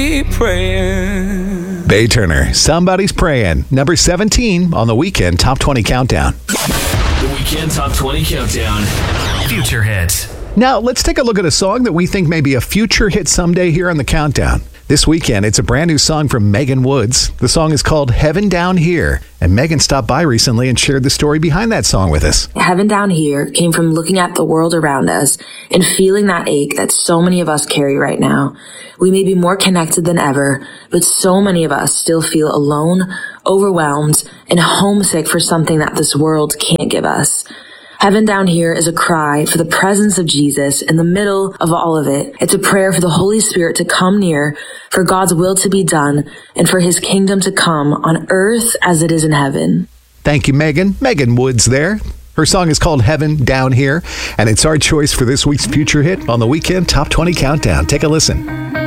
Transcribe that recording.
Praying. Bay Turner, Somebody's Praying. Number 17 on the Weekend Top 20 Countdown. The Weekend Top 20 Countdown. Future hit. Now, let's take a look at a song that we think may be a future hit someday here on the Countdown. This weekend, it's a brand new song from Megan Woods. The song is called Heaven Down Here. And Megan stopped by recently and shared the story behind that song with us. Heaven Down Here came from looking at the world around us and feeling that ache that so many of us carry right now. We may be more connected than ever, but so many of us still feel alone, overwhelmed, and homesick for something that this world can't give us. Heaven Down Here is a cry for the presence of Jesus in the middle of all of it. It's a prayer for the Holy Spirit to come near, for God's will to be done, and for his kingdom to come on earth as it is in heaven. Thank you, Megan. Megan Woods there. Her song is called Heaven Down Here, and it's our choice for this week's future hit on the Weekend Top 20 Countdown. Take a listen.